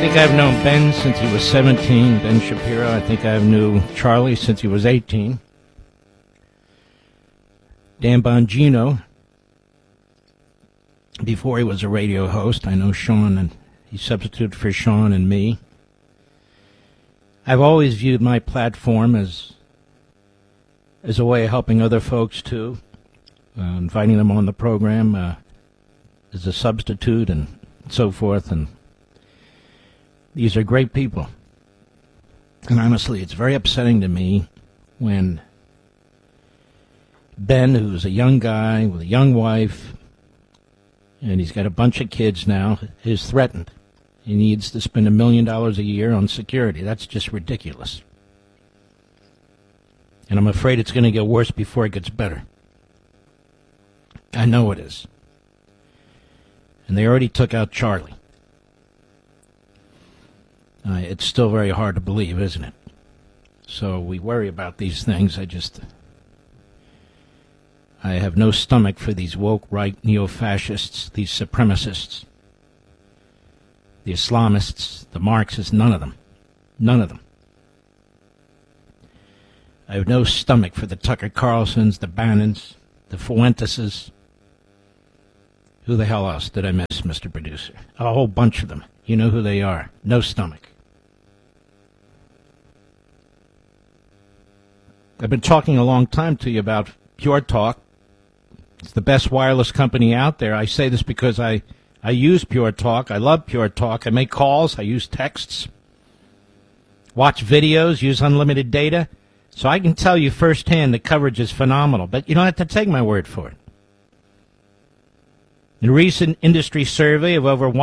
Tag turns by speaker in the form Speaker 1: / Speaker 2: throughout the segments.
Speaker 1: think I've known Ben since he was 17, Ben Shapiro. I think I've knew Charlie since he was 18. Dan Bongino, before he was a radio host. I know Sean, and he substituted for Sean and me. I've always viewed my platform as a way of helping other folks, too, inviting them on the program as a substitute and so forth, and these are great people. And honestly, it's very upsetting to me when Ben, who's a young guy with a young wife, and he's got a bunch of kids now, is threatened. He needs to spend $1 million a year on security. That's just ridiculous. And I'm afraid it's going to get worse before it gets better. I know it is. And they already took out Charlie. It's still very hard to believe, isn't it? So we worry about these things. I have no stomach for these woke right neo-fascists, these supremacists, the Islamists, the Marxists, none of them. None of them. I have no stomach for the Tucker Carlsons, the Bannons, the Fuenteses. Who the hell else did I miss, Mr. Producer? A whole bunch of them. You know who they are. No stomach. I've been talking a long time to you about Pure Talk. It's the best wireless company out there. I say this because I use Pure Talk. I love Pure Talk. I make calls. I use texts. Watch videos. Use unlimited data. So I can tell you firsthand the coverage is phenomenal. But you don't have to take my word for it. In a recent industry survey of over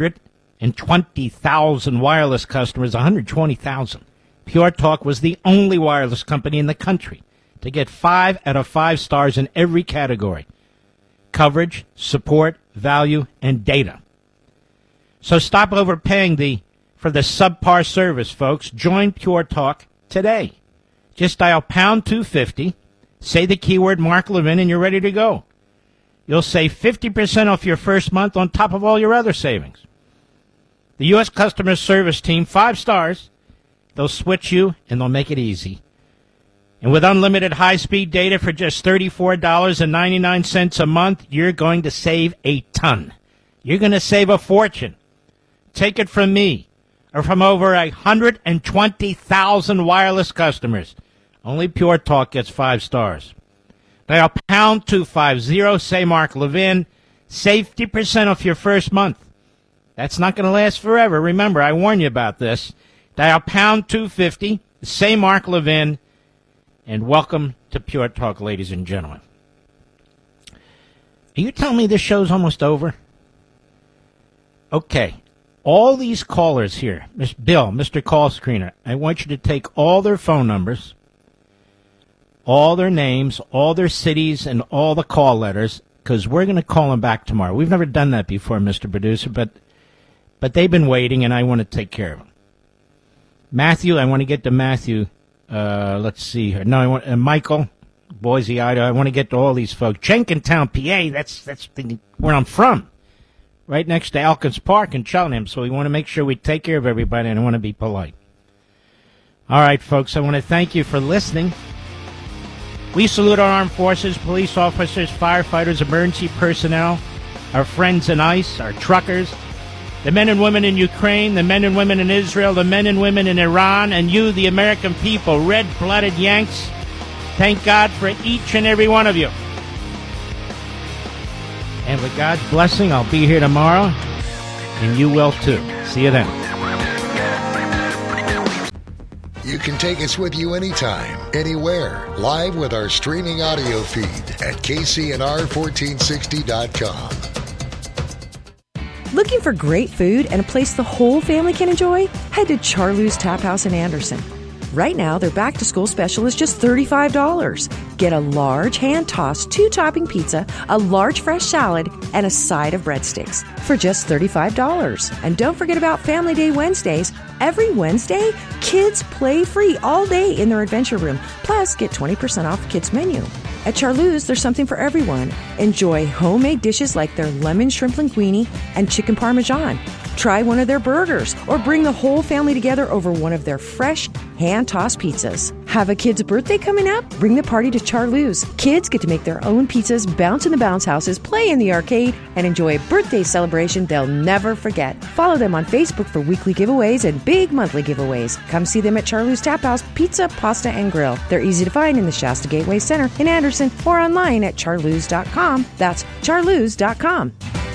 Speaker 1: 120,000 wireless customers, 120,000, Pure Talk was the only wireless company in the country to get 5 out of 5 stars in every category: coverage, support, value, and data. So stop overpaying for the subpar service, folks. Join Pure Talk today. Just dial pound 250, say the keyword Mark Levin, and you're ready to go. You'll save 50% off your first month on top of all your other savings. The U.S. customer service team, 5 stars. They'll switch you, and they'll make it easy. And with unlimited high-speed data for just $34.99 a month, you're going to save a ton. You're going to save a fortune. Take it from me, or from over 120,000 wireless customers. Only Pure Talk gets 5 stars. Dial pound 250, say Mark Levin. Save 50% off your first month. That's not going to last forever. Remember, I warned you about this. Dial pound 250, say Mark Levin, and welcome to Pure Talk, ladies and gentlemen. Are you telling me this show's almost over? Okay. All these callers here, Bill, Mr. Call Screener, I want you to take all their phone numbers, all their names, all their cities, and all the call letters, because we're going to call them back tomorrow. We've never done that before, Mr. Producer, but they've been waiting, and I want to take care of them. Matthew, I want to get to Matthew. Let's see here. No, I want Michael, Boise, Idaho. I want to get to all these folks. Jenkintown, PA. That's where I'm from, right next to Elkins Park in Cheltenham. So we want to make sure we take care of everybody, and I want to be polite. All right, folks. I want to thank you for listening. We salute our armed forces, police officers, firefighters, emergency personnel, our friends in ICE, our truckers, the men and women in Ukraine, the men and women in Israel, the men and women in Iran, and you, the American people, red-blooded Yanks. Thank God for each and every one of you. And with God's blessing, I'll be here tomorrow, and you will too. See you then.
Speaker 2: You can take us with you anytime, anywhere, live with our streaming audio feed at KCNR1460.com.
Speaker 3: Looking for great food and a place the whole family can enjoy? Head to Charlie's Tap House in Anderson. Right now, their back-to-school special is just $35. Get a large hand-tossed 2-topping pizza, a large fresh salad, and a side of breadsticks for just $35. And don't forget about Family Day Wednesdays. Every Wednesday, kids play free all day in their adventure room. Plus, get 20% off the kids' menu. At Charlie's, there's something for everyone. Enjoy homemade dishes like their lemon shrimp linguine and chicken parmesan. Try one of their burgers or bring the whole family together over one of their fresh hand-tossed pizzas. Have a kid's birthday coming up? Bring the party to Charloo's. Kids get to make their own pizzas, bounce in the bounce houses, play in the arcade, and enjoy a birthday celebration they'll never forget. Follow them on Facebook for weekly giveaways and big monthly giveaways. Come see them at Charloo's Tap House Pizza, Pasta, and Grill. They're easy to find in the Shasta Gateway Center in Anderson or online at charloos.com. That's charloos.com.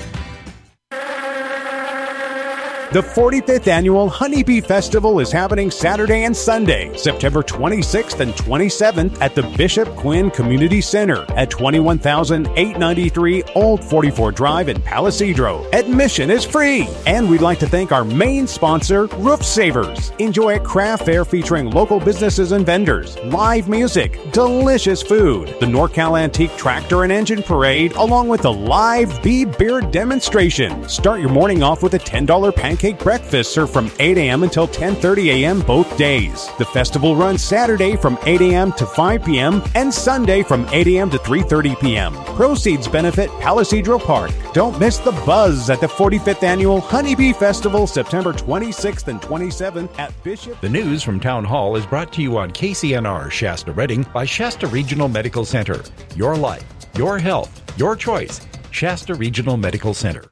Speaker 4: The 45th Annual Honeybee Festival is happening Saturday and Sunday, September 26th and 27th at the Bishop Quinn Community Center at 21,893 Old 44 Drive in Palisadro. Admission is free. And we'd like to thank our main sponsor, Roof Savers. Enjoy a craft fair featuring local businesses and vendors, live music, delicious food, the NorCal Antique Tractor and Engine Parade, along with a live bee beer demonstration. Start your morning off with a $10 pancake breakfast served from 8 a.m. until 10:30 a.m. both days. The festival runs Saturday from 8 a.m. to 5 p.m. and Sunday from 8 a.m. to 3:30 p.m. Proceeds benefit Palisadro Park. Don't miss the buzz at the 45th Annual Honeybee Festival, September 26th and 27th at Bishop.
Speaker 5: The news from Town Hall is brought to you on KCNR Shasta Redding by Shasta Regional Medical Center. Your life, your health, your choice. Shasta Regional Medical Center.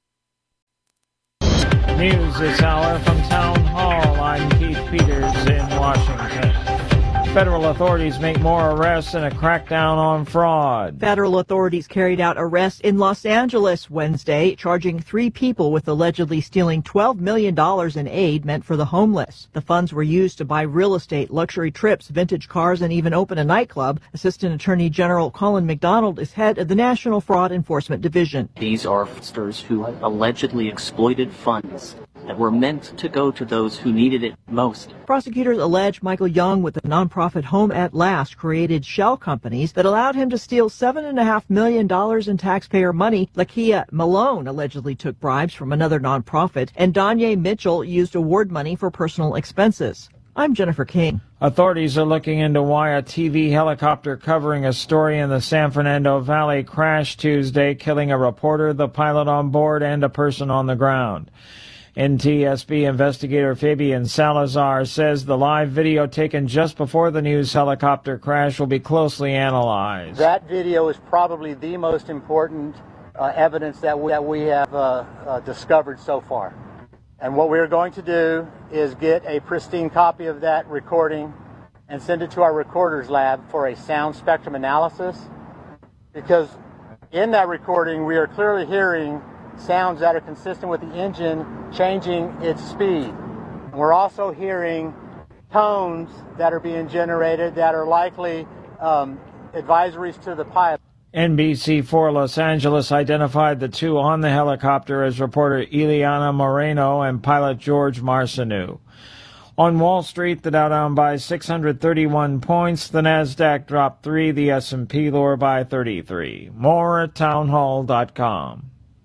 Speaker 6: News this hour from Town Hall. I'm Keith Peters in Washington. Federal authorities make more arrests in a crackdown on fraud.
Speaker 7: Federal authorities carried out arrests in Los Angeles Wednesday, charging 3 people with allegedly stealing $12 million in aid meant for the homeless. The funds were used to buy real estate, luxury trips, vintage cars, and even open a nightclub. Assistant Attorney General Colin McDonald is head of the National Fraud Enforcement Division.
Speaker 8: These are fraudsters who allegedly exploited funds that were meant to go to those who needed it most.
Speaker 7: Prosecutors allege Michael Young with the nonprofit Home at Last created shell companies that allowed him to steal $7.5 million in taxpayer money. Lakia Malone allegedly took bribes from another nonprofit, and Danye Mitchell used award money for personal expenses. I'm Jennifer King.
Speaker 6: Authorities are looking into why a TV helicopter covering a story in the San Fernando Valley crashed Tuesday, killing a reporter, the pilot on board, and a person on the ground. NTSB investigator Fabian Salazar says the live video taken just before the news helicopter crash will be closely analyzed.
Speaker 9: That video is probably the most important evidence that we have discovered so far. And what we're going to do is get a pristine copy of that recording and send it to our recorders lab for a sound spectrum analysis, because in that recording we are clearly hearing sounds that are consistent with the engine changing its speed. And we're also hearing tones that are being generated that are likely advisories to the pilot.
Speaker 6: NBC4 Los Angeles identified the 2 on the helicopter as reporter Ileana Moreno and pilot George Marcineau. On Wall Street, the Dow down by 631 points, the Nasdaq dropped 3, the S&P lower by 33. More at townhall.com.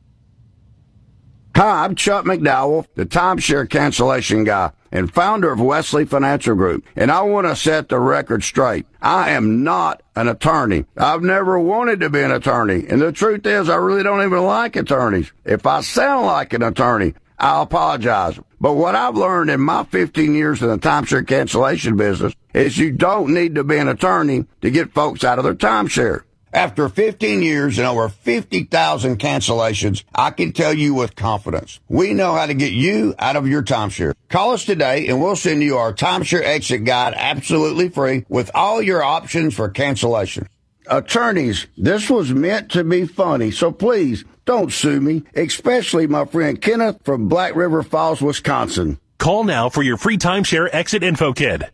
Speaker 10: Hi, I'm Chuck McDowell, the timeshare cancellation guy and founder of Wesley Financial Group, and I want to set the record straight. I am not an attorney. I've never wanted to be an attorney, and the truth is I really don't even like attorneys. If I sound like an attorney, I apologize. But what I've learned in my 15 years in the timeshare cancellation business is you don't need to be an attorney to get folks out of their timeshare. After 15 years and over 50,000 cancellations, I can tell you with confidence, we know how to get you out of your timeshare. Call us today and we'll send you our timeshare exit guide absolutely free with all your options for cancellation. Attorneys, this was meant to be funny, so please don't sue me, especially my friend Kenneth from Black River Falls, Wisconsin.
Speaker 11: Call now for your free timeshare exit info kit.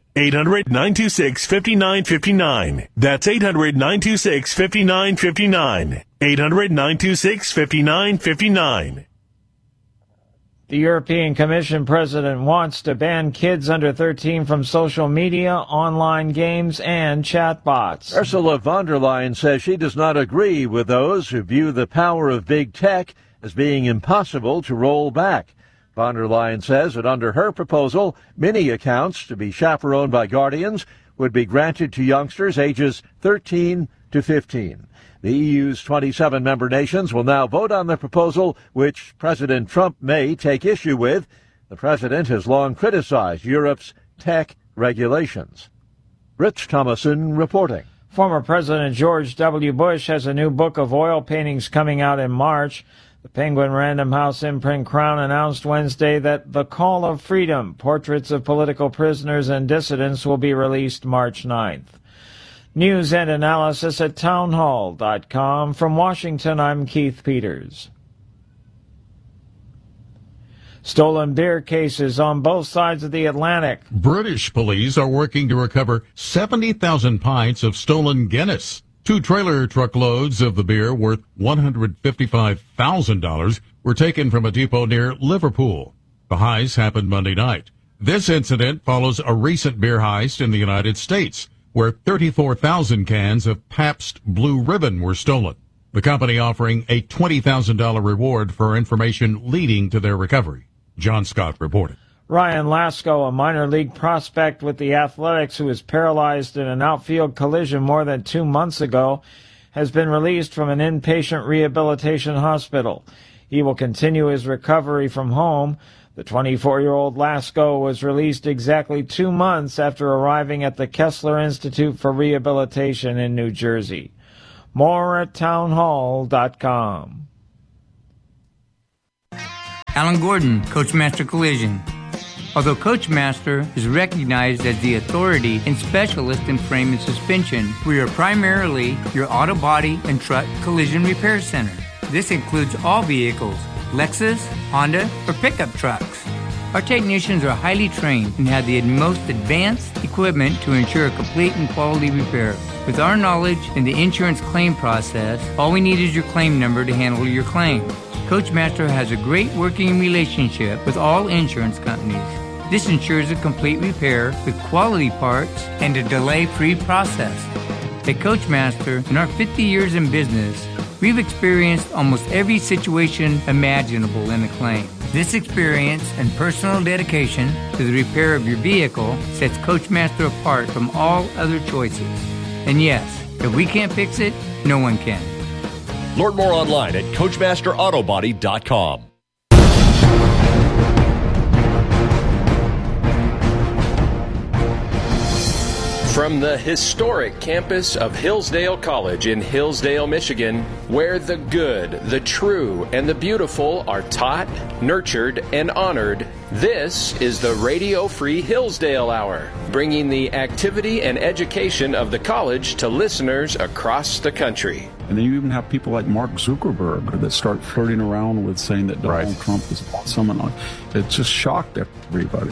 Speaker 11: 800-926-5959. That's 800-926-5959. 800-926-5959.
Speaker 6: The European Commission president wants to ban kids under 13 from social media, online games, and chatbots.
Speaker 12: Ursula von der Leyen says she does not agree with those who view the power of big tech as being impossible to roll back. Von der Leyen says that under her proposal, many accounts to be chaperoned by guardians would be granted to youngsters ages 13 to 15. The EU's 27 member nations will now vote on the proposal, which President Trump may take issue with. The president has long criticized Europe's tech regulations. Rich Thomason reporting.
Speaker 6: Former President George W. Bush has a new book of oil paintings coming out in March. The Penguin Random House imprint Crown announced Wednesday that The Call of Freedom, Portraits of Political Prisoners and Dissidents, will be released March 9th. News and analysis at townhall.com. From Washington, I'm Keith Peters. Stolen beer cases on both sides of the Atlantic.
Speaker 13: British police are working to recover 70,000 pints of stolen Guinness. 2 trailer truckloads of the beer worth $155,000 were taken from a depot near Liverpool. The heist happened Monday night. This incident follows a recent beer heist in the United States, where 34,000 cans of Pabst Blue Ribbon were stolen. The company offering a $20,000 reward for information leading to their recovery. John Scott reported.
Speaker 6: Ryan Lasko, a minor league prospect with the Athletics who was paralyzed in an outfield collision more than 2 months ago, has been released from an inpatient rehabilitation hospital. He will continue his recovery from home. The 24-year-old Lasko was released exactly 2 months after arriving at the Kessler Institute for Rehabilitation in New Jersey. More at townhall.com.
Speaker 14: Alan Gordon, Coachmaster Collision. Although Coachmaster is recognized as the authority and specialist in frame and suspension, we are primarily your auto body and truck collision repair center. This includes all vehicles, Lexus, Honda, or pickup trucks. Our technicians are highly trained and have the most advanced equipment to ensure a complete and quality repair. With our knowledge in the insurance claim process, all we need is your claim number to handle your claim. Coachmaster has a great working relationship with all insurance companies. This ensures a complete repair with quality parts and a delay-free process. At Coachmaster, in our 50 years in business, we've experienced almost every situation imaginable in a claim. This experience and personal dedication to the repair of your vehicle sets Coachmaster apart from all other choices. And yes, if we can't fix it, no one can.
Speaker 15: Learn more online at CoachmasterAutobody.com. From the historic campus of Hillsdale College in Hillsdale, Michigan, where the good, the true, and the beautiful are taught, nurtured, and honored, this is the Radio Free Hillsdale Hour, bringing the activity and education of the college to listeners across the country.
Speaker 16: And then you even have people like Mark Zuckerberg that start flirting around with saying that Donald Trump is someone. It just shocked everybody.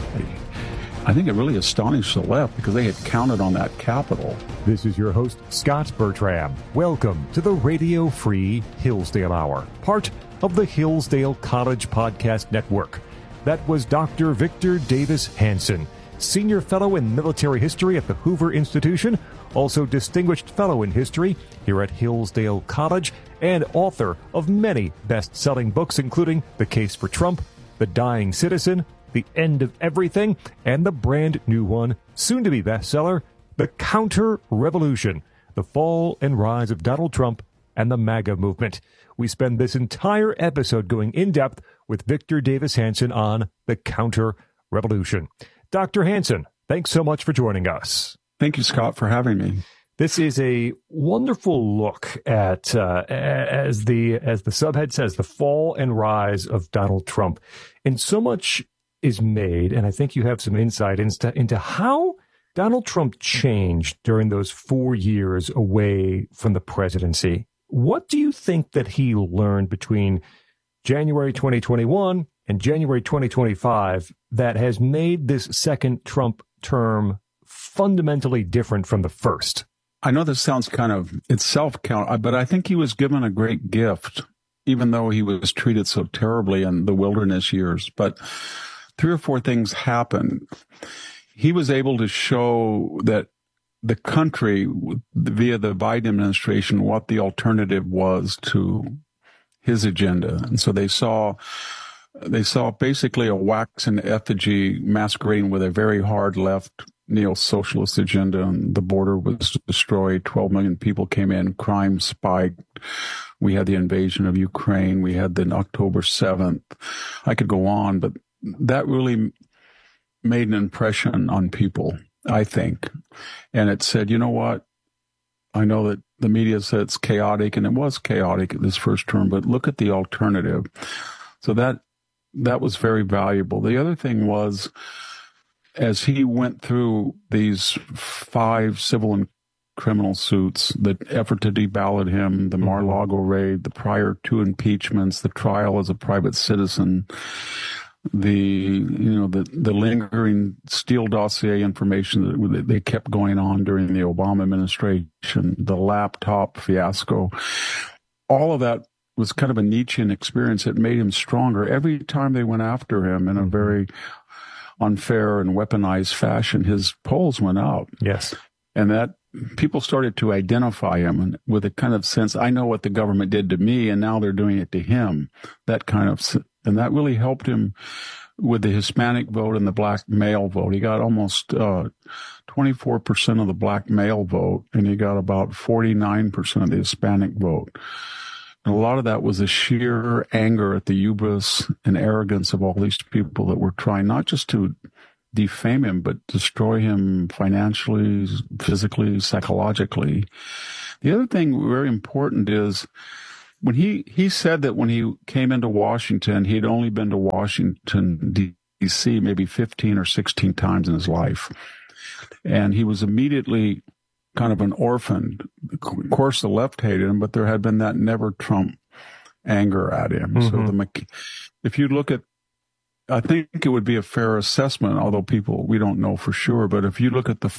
Speaker 16: I think it really astonished the left because they had counted on that capital.
Speaker 17: This is your host, Scott Bertram. Welcome to the Radio Free Hillsdale Hour, part of the Hillsdale College Podcast Network. That was Dr. Victor Davis Hanson, Senior Fellow in Military History at the Hoover Institution, also Distinguished Fellow in History here at Hillsdale College, and author of many best-selling books, including The Case for Trump, The Dying Citizen, The End of Everything, and the brand new one, soon-to-be bestseller, The Counter-Revolution, The Fall and Rise of Donald Trump and the MAGA Movement. We spend this entire episode going in-depth with Victor Davis Hanson on The Counter-Revolution. Dr. Hanson, thanks so much for joining us.
Speaker 16: Thank you, Scott, for having me.
Speaker 17: This is a wonderful look at, as the subhead says, the fall and rise of Donald Trump. And so much is made, and I think you have some insight into how Donald Trump changed during those 4 years away from the presidency. What do you think that he learned between January 2021 and January 2025 that has made this second Trump term fundamentally different from the first?
Speaker 16: I know this sounds kind of, it's self-count, but I think he was given a great gift, even though he was treated so terribly in the wilderness years. But 3 or 4 things happened. He was able to show that the country, via the Biden administration, what the alternative was to his agenda. And so they saw basically a waxen effigy masquerading with a very hard left neo-socialist agenda, and the border was destroyed. 12 million people came in. Crime spiked. We had the invasion of Ukraine. We had the October 7th. I could go on, but that really made an impression on people, I think. And it said, you know what? I know that the media said it's chaotic, and it was chaotic this first term, but look at the alternative. So that was very valuable. The other thing was, as he went through these 5 civil and criminal suits, the effort to deballot him, the Mar-a-Lago raid, the prior 2 impeachments, the trial as a private citizen, the lingering Steele dossier information that they kept going on during the Obama administration, the laptop fiasco, all of that was kind of a Nietzschean experience. It made him stronger. Every time they went after him in a very unfair and weaponized fashion, his polls went up.
Speaker 17: Yes.
Speaker 16: And that people started to identify him with a kind of sense, I know what the government did to me, and now they're doing it to him. That kind of, and that really helped him with the Hispanic vote and the black male vote. He got almost 24% of the black male vote, and he got about 49% of the Hispanic vote. And a lot of that was the sheer anger at the hubris and arrogance of all these people that were trying not just to defame him, but destroy him financially, physically, psychologically. The other thing very important is when he said that when he came into Washington, he had only been to Washington, D.C. maybe 15 or 16 times in his life. And he was immediately kind of an orphan. Of course, the left hated him, but there had been that never Trump anger at him. Mm-hmm. So if you look at, I think it would be a fair assessment, although we don't know for sure, but if you look at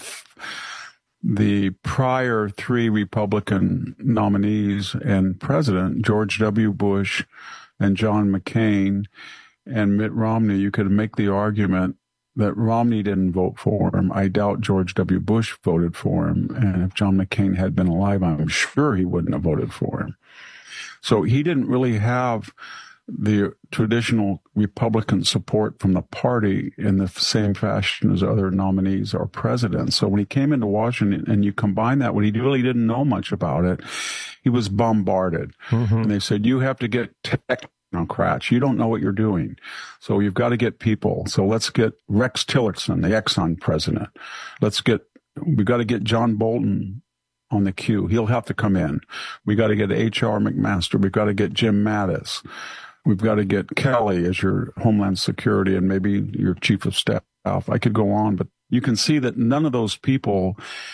Speaker 16: the prior 3 Republican nominees and president, George W. Bush and John McCain and Mitt Romney, you could make the argument that Romney didn't vote for him. I doubt George W. Bush voted for him. And if John McCain had been alive, I'm sure he wouldn't have voted for him. So he didn't really have the traditional Republican support from the party in the same fashion as other nominees or presidents. So when he came into Washington and you combine that, when he really didn't know much about it, he was bombarded. Mm-hmm. And they said, you have to get technocrats. You don't know what you're doing. So you've got to get people. So let's get Rex Tillerson, the Exxon president. We've got to get John Bolton on the queue. He'll have to come in. We got to get H.R. McMaster. We've got to get Jim Mattis. We've got to get Kelly as your Homeland Security and maybe your Chief of Staff. I could go on, but you can see that none of those people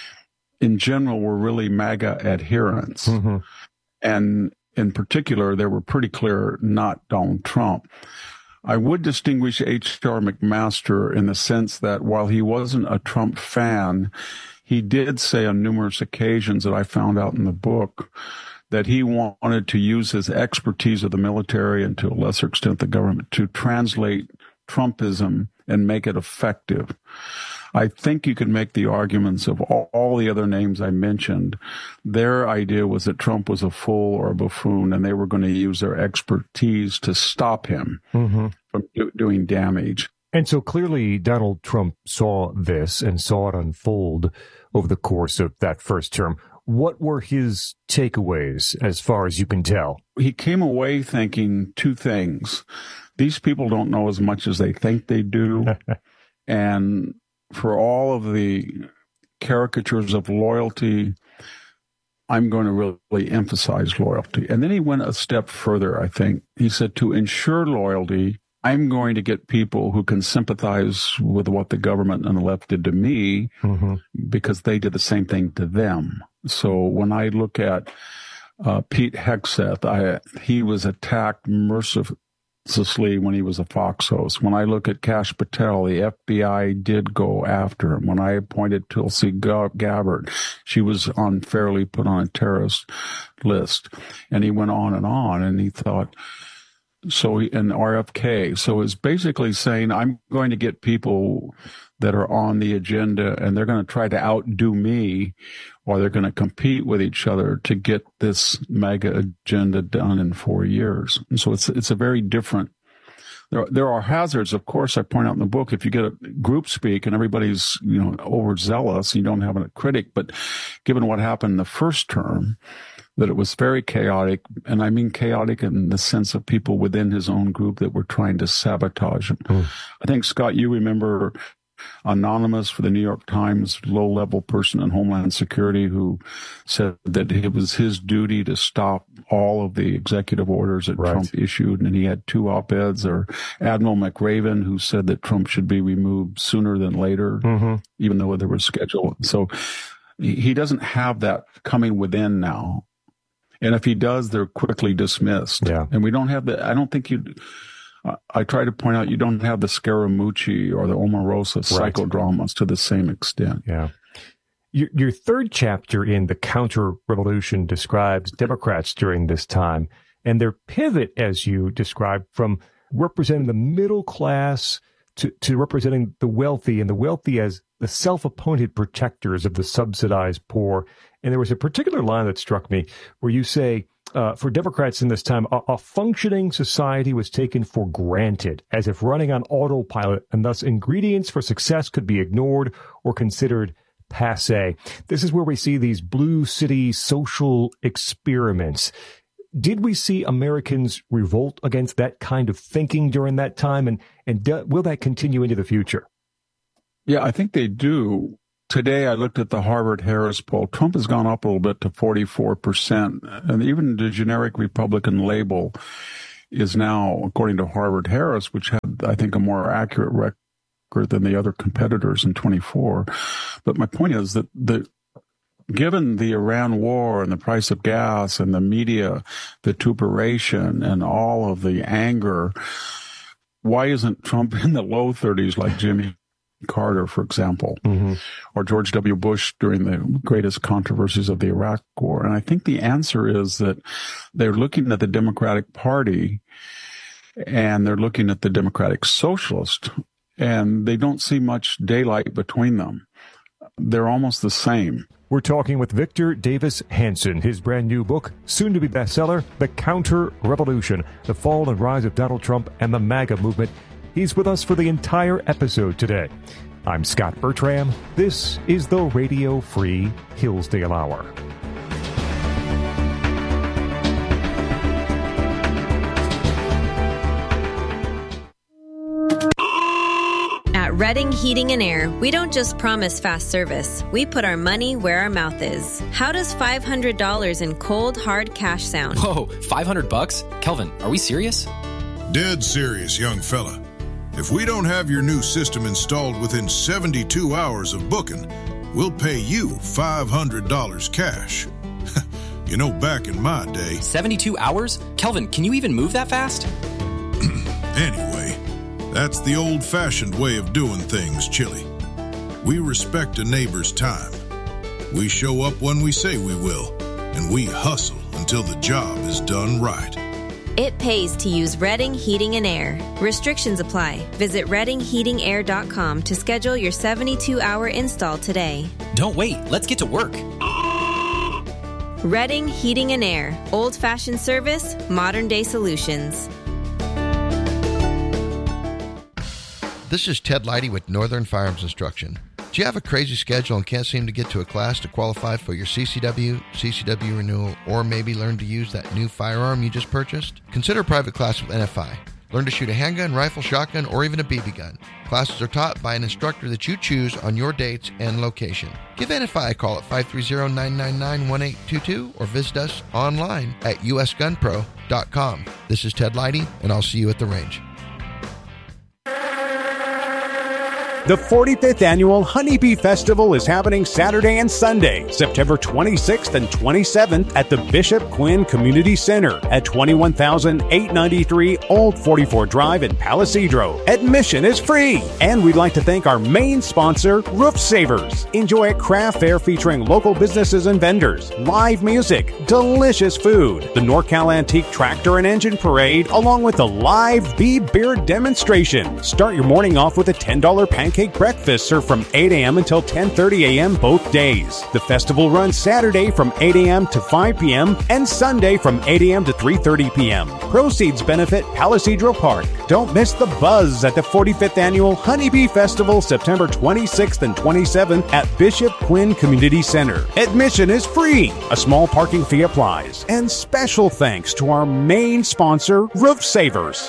Speaker 16: in general were really MAGA adherents. Mm-hmm. And in particular, they were pretty clear not Donald Trump. I would distinguish H.R. McMaster in the sense that while he wasn't a Trump fan, he did say on numerous occasions that I found out in the book that he wanted to use his expertise of the military and to a lesser extent the government to translate Trumpism and make it effective. I think you could make the arguments of all the other names I mentioned. Their idea was that Trump was a fool or a buffoon, and they were going to use their expertise to stop him from doing damage.
Speaker 17: And so clearly Donald Trump saw this and saw it unfold over the course of that first term. What were his takeaways as far as you can tell?
Speaker 16: He came away thinking 2 things. These people don't know as much as they think they do. And for all of the caricatures of loyalty, I'm going to really emphasize loyalty. And then he went a step further, I think. He said, to ensure loyalty, I'm going to get people who can sympathize with what the government and the left did to me because they did the same thing to them. So when I look at Pete Hegseth, he was attacked mercilessly when he was a Fox host. When I look at Kash Patel, the FBI did go after him. When I appointed Tulsi Gabbard, she was unfairly put on a terrorist list. And he went on, and he thought, and RFK. So it's basically saying, I'm going to get people that are on the agenda and they're going to try to outdo me, or they're going to compete with each other to get this mega agenda done in 4 years. And so it's a very different There are hazards, of course, I point out in the book. If you get a group speak and everybody's, overzealous, you don't have a critic. But given what happened the first term, that it was very chaotic, and I mean chaotic in the sense of people within his own group that were trying to sabotage him. I think, Scott, you remember Anonymous for the New York Times, low-level person in Homeland Security, who said that it was his duty to stop all of the executive orders that Trump issued, and he had 2 op-eds. Or Admiral McRaven, who said that Trump should be removed sooner than later, even though there was schedule. So he doesn't have that coming within now. And if he does, they're quickly dismissed.
Speaker 17: Yeah.
Speaker 16: And we don't have I don't think I try to point out you don't have the Scaramucci or the Omarosa psychodramas to the same extent.
Speaker 17: Yeah. Your third chapter in The Counter-Revolution describes Democrats during this time and their pivot, as you described, from representing the middle class to representing the wealthy, and the wealthy as the self-appointed protectors of the subsidized poor. And there was a particular line that struck me where you say, for Democrats in this time, a functioning society was taken for granted, as if running on autopilot, and thus ingredients for success could be ignored or considered passé. This is where we see these blue city social experiments. Did we see Americans revolt against that kind of thinking during that time, and will that continue into the future?
Speaker 16: Yeah, I think they do. Today, I looked at the Harvard-Harris poll. Trump has gone up a little bit to 44%. And even the generic Republican label is now, according to Harvard-Harris, which had, I think, a more accurate record than the other competitors in 24. But my point is that given the Iran war and the price of gas and the media vituperation and all of the anger, why isn't Trump in the low 30s like Jimmy Carter, for example, or George W. Bush during the greatest controversies of the Iraq War? And I think the answer is that they're looking at the Democratic Party and they're looking at the Democratic Socialist, and they don't see much daylight between them. They're almost the same.
Speaker 17: We're talking with Victor Davis Hanson. His brand new book, soon to be bestseller, The Counter-Revolution, The Fall and Rise of Donald Trump and the MAGA Movement. He's with us for the entire episode today. I'm Scott Bertram. This is the Radio Free Hillsdale Hour.
Speaker 18: At Redding Heating and Air, we don't just promise fast service. We put our money where our mouth is. How does $500 in cold, hard cash sound?
Speaker 19: Whoa, $500? Kelvin, are we serious?
Speaker 20: Dead serious, young fella. If we don't have your new system installed within 72 hours of booking, we'll pay you $500 cash. You know, back in my day...
Speaker 19: 72 hours? Kelvin, can you even move that fast?
Speaker 20: Anyway, that's the old-fashioned way of doing things, Chili. We respect a neighbor's time. We show up when we say we will, and we hustle until the job is done right.
Speaker 18: It pays to use Redding Heating and Air. Restrictions apply. Visit ReddingHeatingAir.com to schedule your 72-hour install today.
Speaker 19: Don't wait. Let's get to work.
Speaker 18: Redding Heating and Air. Old-fashioned service, modern-day solutions.
Speaker 21: This is Ted Leidy with Northern Firearms Instruction. Do you have a crazy schedule and can't seem to get to a class to qualify for your CCW renewal, or maybe learn to use that new firearm you just purchased? Consider a private class with NFI. Learn to shoot a handgun, rifle, shotgun, or even a BB gun. Classes are taught by an instructor that you choose on your dates and location. Give NFI a call at 530-999-1822 or visit us online at usgunpro.com. This is Ted Leidy, and I'll see you at the range.
Speaker 4: The 45th Annual Honeybee Festival is happening Saturday and Sunday, September 26th and 27th at the Bishop Quinn Community Center at 21,893 Old 44 Drive in Palo Cedro. Admission is free. And we'd like to thank our main sponsor, Roof Savers. Enjoy a craft fair featuring local businesses and vendors, live music, delicious food, the NorCal Antique Tractor and Engine Parade, along with the live Bee Beer demonstration. Start your morning off with a $10 pancake pancake breakfasts are from 8 a.m. until 10:30 a.m. both days. The festival runs Saturday from 8 a.m. to 5 p.m. and Sunday from 8 a.m. to 3:30 p.m. Proceeds benefit Palisadro Park. Don't miss the buzz at the 45th Annual Honeybee Festival, September 26th and 27th at Bishop Quinn Community Center. Admission is free. A small parking fee applies. And special thanks to our main sponsor, Roof Savers.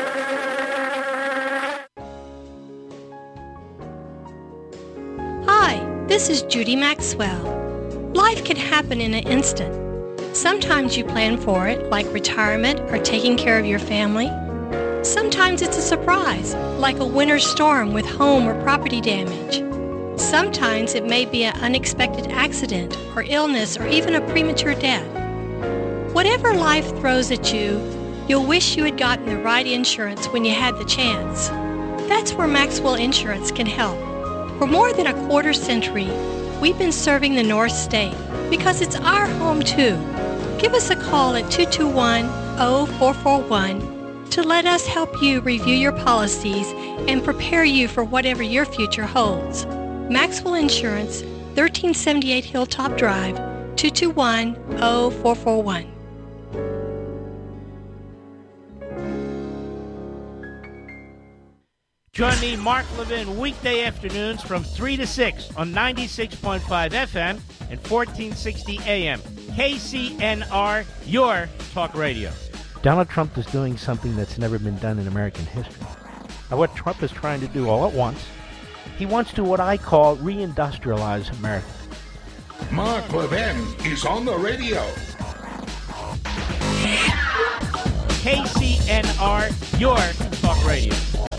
Speaker 1: Hi, this is Judy Maxwell. Life can happen in an instant. Sometimes you plan for it, like retirement or taking care of your family. Sometimes it's a surprise, like a winter storm with home or property damage. Sometimes it may be an unexpected accident or illness or even a premature death. Whatever life throws at you, you'll wish you had gotten the right insurance when you had the chance. That's where Maxwell Insurance can help. For more than a quarter century, we've been serving the North State because it's our home too. Give us a call at 221-0441 to let us help you review your policies and prepare you for whatever your future holds. Maxwell Insurance, 1378 Hilltop Drive, 221-0441.
Speaker 22: Join me, Mark Levin, weekday afternoons from 3 to 6 on 96.5 FM and 1460 AM. KCNR, your talk radio.
Speaker 23: Donald Trump is doing something that's never been done in American history. Now, what Trump is trying to do all at once, he wants to what I call reindustrialize America.
Speaker 24: Mark Levin is on the radio.
Speaker 22: KCNR, your talk radio.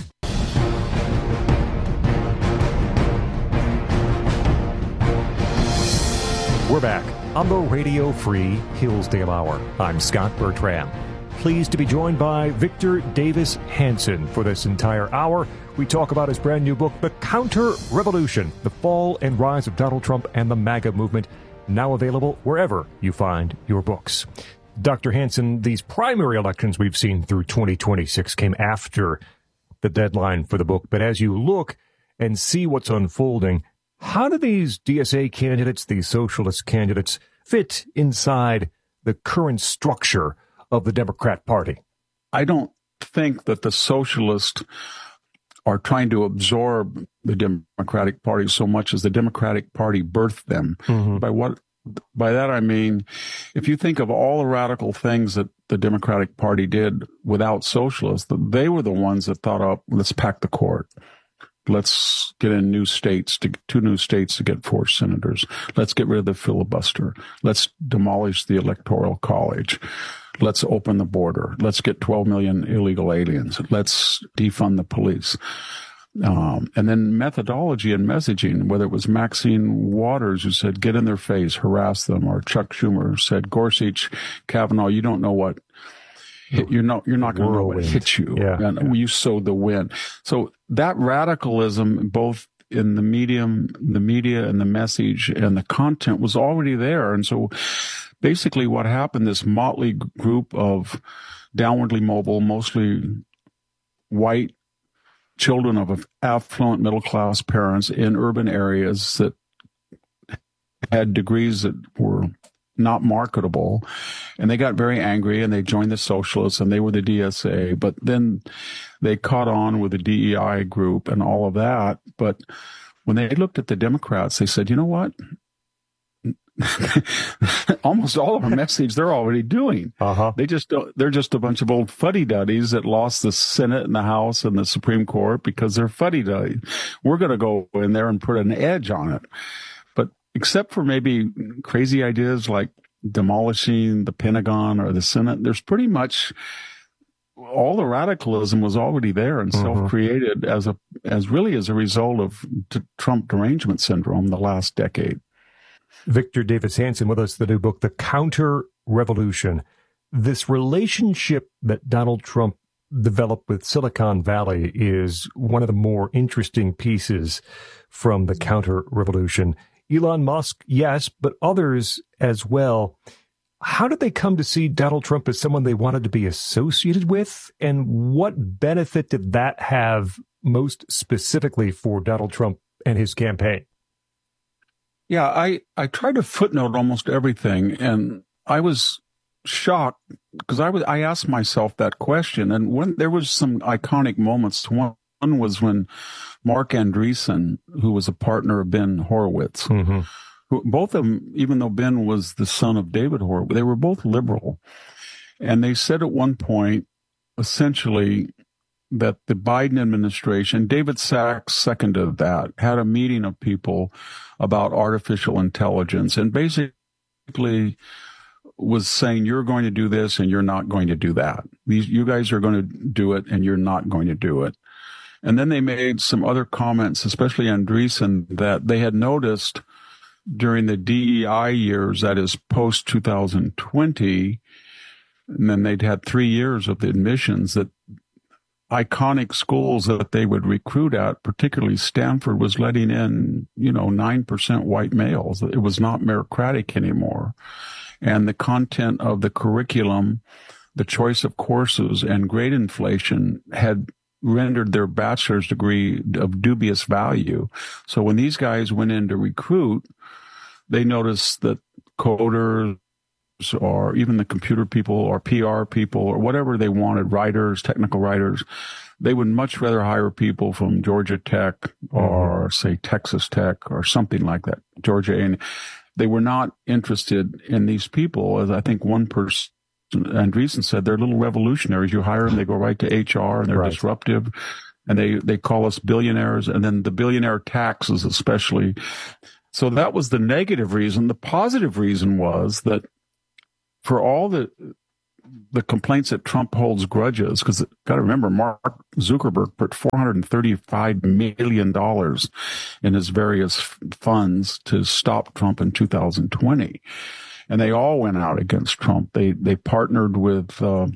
Speaker 17: We're back on the Radio Free Hillsdale Hour. I'm Scott Bertram. Pleased to be joined by Victor Davis Hanson for this entire hour. We talk about his brand new book, The Counter-Revolution, The Fall and Rise of Donald Trump and the MAGA Movement, now available wherever you find your books. Dr. Hanson, these primary elections we've seen through 2026 came after the deadline for the book. But as you look and see what's unfolding, how do these DSA candidates, these socialist candidates, fit inside the current structure of the Democrat Party?
Speaker 16: I don't think that the socialists are trying to absorb the Democratic Party so much as the Democratic Party birthed them. Mm-hmm. By that I mean, if you think of all the radical things that the Democratic Party did without socialists, they were the ones that thought, oh, let's pack the court. Let's get in two new states to get 4 senators. Let's get rid of the filibuster. Let's demolish the Electoral College. Let's open the border. Let's get 12 million illegal aliens. Let's defund the police. And then methodology and messaging, whether it was Maxine Waters who said, get in their face, harass them, or Chuck Schumer said, Gorsuch, Kavanaugh, you don't know what you're not going to know what hit you. Yeah. And you sowed the wind. So that radicalism, both in the media and the message and the content, was already there. And so basically what happened, this motley group of downwardly mobile, mostly white children of affluent middle-class parents in urban areas that had degrees that were not marketable, and they got very angry and they joined the socialists and they were the DSA, but then they caught on with the DEI group and all of that. But when they looked at the Democrats, they said, you know what? Almost all of our message they're already doing. They're just a bunch of old fuddy-duddies that lost the Senate and the House and the Supreme Court because they're fuddy-duddies. We're going to go in there and put an edge on it. But except for maybe crazy ideas like demolishing the Pentagon or the Senate, there's pretty much all the radicalism was already there and self-created as really as a result of Trump derangement syndrome the last decade.
Speaker 17: Victor Davis Hanson with us, the new book, The Counter-Revolution. This relationship that Donald Trump developed with Silicon Valley is one of the more interesting pieces from The Counter-Revolution. Elon Musk, yes, but others as well. How did they come to see Donald Trump as someone they wanted to be associated with? And what benefit did that have most specifically for Donald Trump and his campaign?
Speaker 16: Yeah, I tried to footnote almost everything, and I was shocked because I asked myself that question, and when there was some iconic moments. One was when Mark Andreessen, who was a partner of Ben Horowitz, who, both of them, even though Ben was the son of David Horowitz, they were both liberal, and they said at one point, essentially, that the Biden administration, David Sachs seconded that, had a meeting of people about artificial intelligence and basically was saying, you're going to do this and you're not going to do that. You guys are going to do it and you're not going to do it. And then they made some other comments, especially Andreessen, that they had noticed during the DEI years, that is post 2020, and then they'd had 3 years of the admissions, that iconic schools that they would recruit at, particularly Stanford, was letting in, 9% white males. It was not meritocratic anymore. And the content of the curriculum, the choice of courses, and grade inflation had rendered their bachelor's degree of dubious value. So when these guys went in to recruit, they noticed that coders, or even the computer people or PR people or whatever they wanted, writers, technical writers, they would much rather hire people from Georgia Tech or say Texas Tech or something like that, Georgia. And they were not interested in these people. As I think one person, Andreessen, said, they're little revolutionaries. You hire them, they go right to HR, and they're disruptive, and they call us billionaires, and then the billionaire taxes especially. So that was the negative reason. The positive reason was that for all the complaints that Trump holds grudges, because got to remember, Mark Zuckerberg put $435 million in his various funds to stop Trump in 2020. And they all went out against Trump. They partnered with the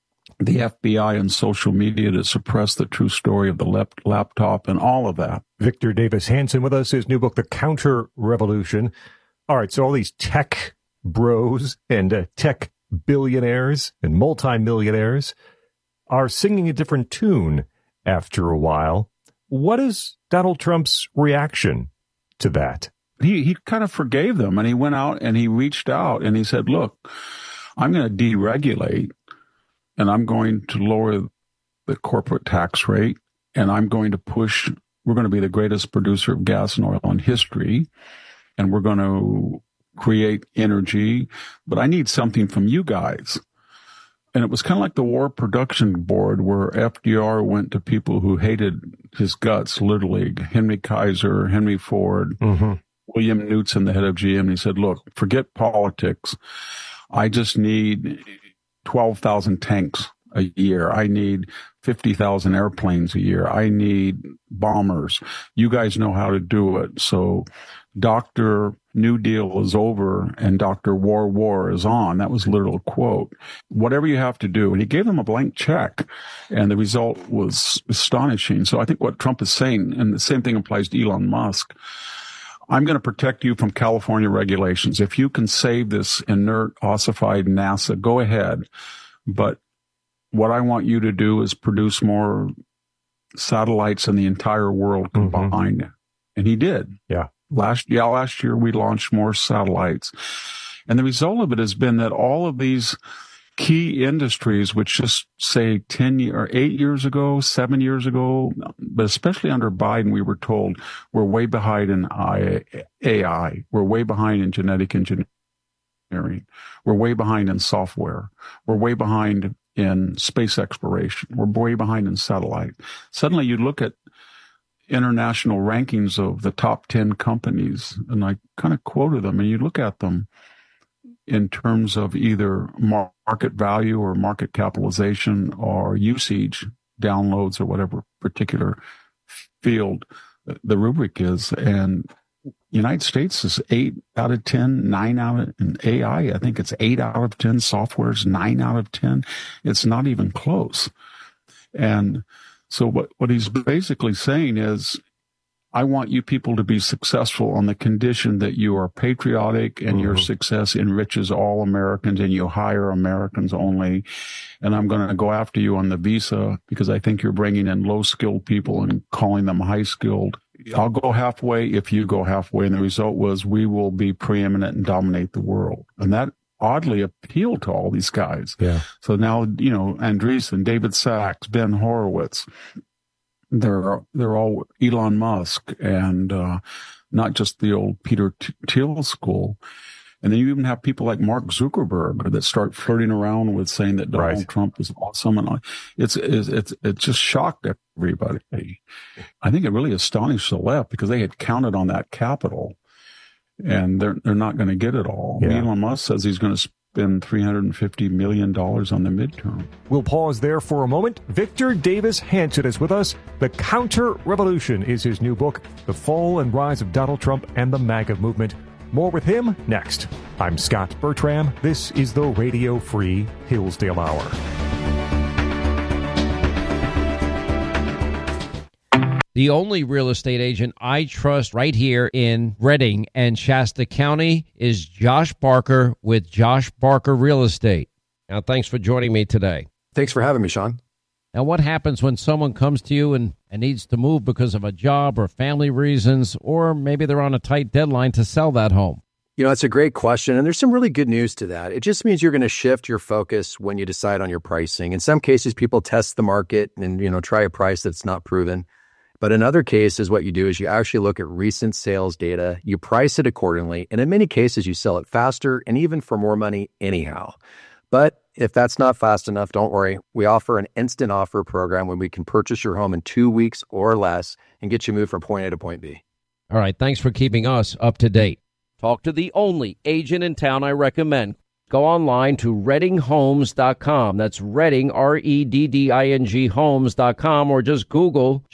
Speaker 16: FBI and social media to suppress the true story of the laptop and all of that.
Speaker 17: Victor Davis Hanson with us, his new book, The Counter Revolution. All right, so all these tech bros and tech billionaires and multimillionaires are singing a different tune after a while. What is Donald Trump's reaction to that?
Speaker 16: He kind of forgave them, and he went out and he reached out and he said, look, I'm going to deregulate, and I'm going to lower the corporate tax rate, and I'm going to push, we're going to be the greatest producer of gas and oil in history, and we're going to create energy, but I need something from you guys. And it was kind of like the War Production Board, where FDR went to people who hated his guts, literally, Henry Kaiser, Henry Ford, William Knudsen, the head of GM. And he said, look, forget politics. I just need 12,000 tanks a year. I need 50,000 airplanes a year. I need bombers. You guys know how to do it. So Dr. New Deal is over and Dr. War is on. That was a literal quote. Whatever you have to do. And he gave them a blank check, and the result was astonishing. So I think what Trump is saying, and the same thing applies to Elon Musk, I'm going to protect you from California regulations. If you can save this inert, ossified NASA, go ahead. But what I want you to do is produce more satellites in the entire world combined. And he did.
Speaker 17: Yeah.
Speaker 16: Last year we launched more satellites. And the result of it has been that all of these key industries, which just say 8 years ago, 7 years ago, but especially under Biden, we were told we're way behind in AI. We're way behind in genetic engineering. We're way behind in software. We're way behind in space exploration. We're way behind in satellite. Suddenly you look at international rankings of the top 10 companies, and I kind of quoted them, and you look at them in terms of either market value or market capitalization or usage, downloads, or whatever particular field the rubric is. And United States is 8 out of 10, 9 out of, in AI, I think it's 8 out of 10, software is 9 out of 10. It's not even close. And so what he's basically saying is, I want you people to be successful on the condition that you are patriotic and your success enriches all Americans and you hire Americans only. And I'm going to go after you on the visa because I think you're bringing in low-skilled people and calling them high-skilled. I'll go halfway if you go halfway. And the result was we will be preeminent and dominate the world. And that oddly appealed to all these guys.
Speaker 2: Yeah.
Speaker 16: So now, Andreessen, David Sachs, Ben Horowitz, they're all Elon Musk and not just the old Peter Thiel school. And then you even have people like Mark Zuckerberg that start flirting around with saying that Donald Trump is awesome. And it just shocked everybody. I think it really astonished the left because they had counted on that capital and they're not going to get it all.
Speaker 17: Yeah.
Speaker 16: Elon Musk says he's going to spend $350 million on the midterm.
Speaker 17: We'll pause there for a moment. Victor Davis Hanson is with us. The Counter Revolution is his new book, The Fall and Rise of Donald Trump and the MAGA Movement. More with him next. I'm Scott Bertram. This is the Radio Free Hillsdale Hour.
Speaker 3: The only real estate agent I trust right here in Redding and Shasta County is Josh Barker with Josh Barker Real Estate. Now, thanks for joining me today.
Speaker 2: Thanks for having me, Sean.
Speaker 3: Now, what happens when someone comes to you and needs to move because of a job or family reasons, or maybe they're on a tight deadline to sell that home?
Speaker 2: It's a great question, and there's some really good news to that. It just means you're going to shift your focus when you decide on your pricing. In some cases, people test the market and, try a price that's not proven. But in other cases, what you do is you actually look at recent sales data, you price it accordingly, and in many cases, you sell it faster and even for more money anyhow. But if that's not fast enough, don't worry. We offer an instant offer program when we can purchase your home in 2 weeks or less and get you moved from point A to point B.
Speaker 3: All right, thanks for keeping us up to date. Talk to the only agent in town I recommend. Go online to ReddingHomes.com. That's Redding, REDDING, Homes.com, or just Google